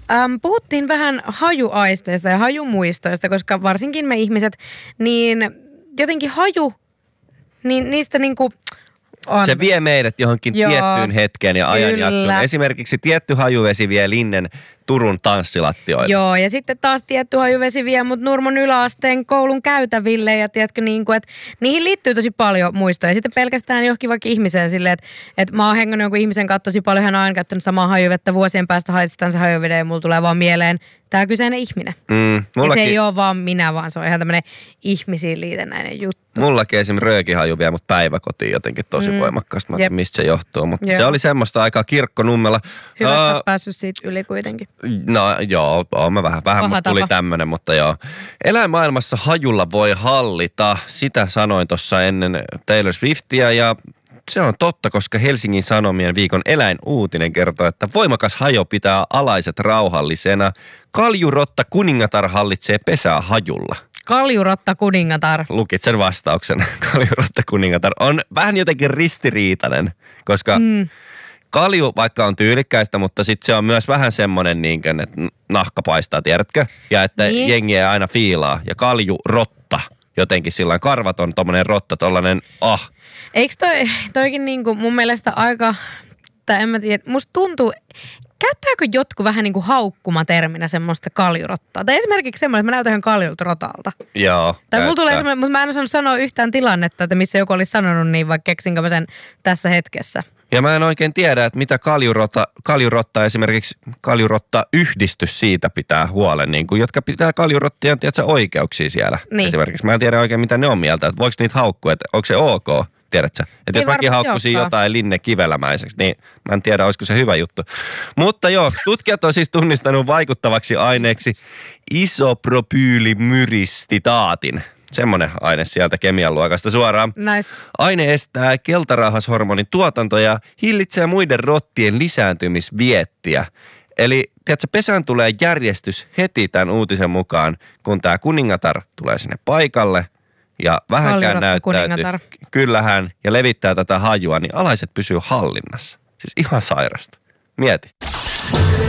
Puhuttiin vähän hajuaisteista ja hajumuistoista, koska varsinkin me ihmiset, niin jotenkin haju, niin niistä niinku on. Se vie meidät johonkin tiettyyn hetkeen ja ajanjaksoon. Esimerkiksi tietty hajuvesi vie Linnen Turun tanssilattioille. Joo, ja sitten taas tietty hajuvesi vie mut Nurmon yläasteen koulun käytäville ja tiedätkö niin kuin, että niihin liittyy tosi paljon muistoja. Ja sitten pelkästään johonkin vaikka ihmiseen silleen, että mä oon hengannut jonkun ihmisen kanssa tosi paljon, hän on aina käyttänyt samaa hajuvettä, vuosien päästä haistan se hajuveden ja mulla tulee vaan mieleen tää kyseinen ihminen. Ja se ei ole vaan minä, vaan se on ihan tämmönen ihmisiin liitännäinen juttu. Mullakin esimerkiksi röökihaju vie mut päiväkotiin jotenkin tosi voimakkaasti, mistä se johtuu. Mutta se oli semmoista aikaa Kirkkonummella. Hyvä, että oot päässyt siitä yli kuitenkin. No joo, mä vähän musta tuli tämmönen, mutta joo. Eläinmaailmassa hajulla voi hallita. Sitä sanoin tuossa ennen Taylor Swiftia ja se on totta, koska Helsingin Sanomien viikon eläinuutinen kertoo, että voimakas hajo pitää alaiset rauhallisena. Kaljurotta kuningatar hallitsee pesää hajulla. Kaljurotta kuningatar. Lukit sen vastauksen. Kaljurotta kuningatar on vähän jotenkin ristiriitainen, koska kalju vaikka on tyylikkäistä, mutta sitten se on myös vähän semmoinen, niin kuin, että nahka paistaa, tiedätkö? Ja että jengi ei aina fiilaa. Ja kaljurotta jotenkin sillain karvaton tommonen rotta, tollanen Eikö toikin niinku mun mielestä aika, tai en mä tiedä, musta tuntuu, käyttääkö jotkut vähän niinku haukkumaterminä semmoista kaljurottaa? Tai esimerkiksi semmoinen, että mä näytän ihan kaljulta rotalta. Joo. Tai mulla tulee semmoinen, mutta mä en osannut sanoa yhtään tilannetta, että missä joku olisi sanonut niin, vaikka keksinkö mä sen tässä hetkessä. Ja mä en oikein tiedä, että mitä kaljurotta esimerkiksi kaljurotta-yhdistys siitä pitää huolen, niin kuin, jotka pitää kaljurottien oikeuksia siellä. Niin. Esimerkiksi mä en tiedä oikein, mitä ne on mieltä, että voiko niitä haukkua, että onko se ok, tiedätkö? Että jos mäkin haukkuisin jotain Linne Kivelämäiseksi, niin mä en tiedä, olisiko se hyvä juttu. Mutta joo, tutkijat on siis tunnistanut vaikuttavaksi aineeksi isopropyylimyristitaatin. Semmoinen aine sieltä kemian luokasta suoraan. Nice. Aine estää keltarauhashormonin tuotanto ja hillitsee muiden rottien lisääntymisviettiä. Eli tiedätkö, pesään tulee järjestys heti tämän uutisen mukaan, kun tämä kuningatar tulee sinne paikalle ja vähänkään näyttäytyy. Kyllähän, ja levittää tätä hajua, niin alaiset pysyy hallinnassa. Siis ihan sairasta. Mieti.